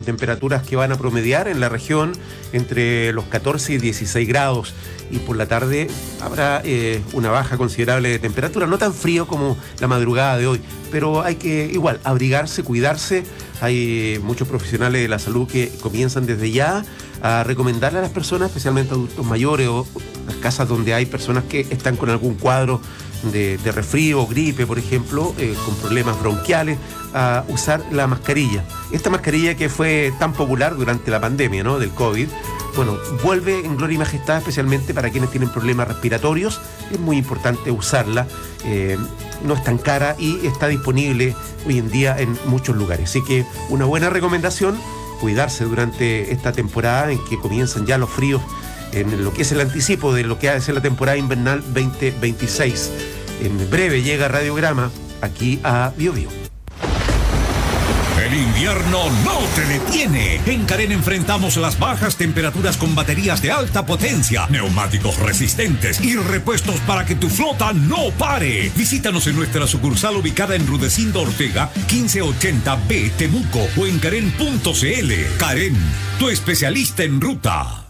temperaturas que van a promediar en la región entre los 14 y 16 grados. Y por la tarde habrá una baja considerable de temperatura, no tan frío como la madrugada de hoy, pero hay que igual abrigarse, cuidarse. Hay muchos profesionales de la salud que comienzan desde ya a recomendarle a las personas, especialmente adultos mayores o las casas donde hay personas que están con algún cuadro de resfrío o gripe, por ejemplo, con problemas bronquiales, a usar la mascarilla. Esta mascarilla que fue tan popular durante la pandemia, ¿no?, del COVID, bueno, vuelve en gloria y majestad, especialmente para quienes tienen problemas respiratorios. Es muy importante usarla, no es tan cara y está disponible hoy en día en muchos lugares. Así que una buena recomendación, cuidarse durante esta temporada en que comienzan ya los fríos, en lo que es el anticipo de lo que ha de ser la temporada invernal 2026. En breve llega Radiograma aquí a Bio Bio. El invierno no te detiene. En Carén enfrentamos las bajas temperaturas con baterías de alta potencia, neumáticos resistentes y repuestos para que tu flota no pare. Visítanos en nuestra sucursal ubicada en Rudecindo Ortega, 1580B, Temuco, o en Carén.cl. Carén, tu especialista en ruta.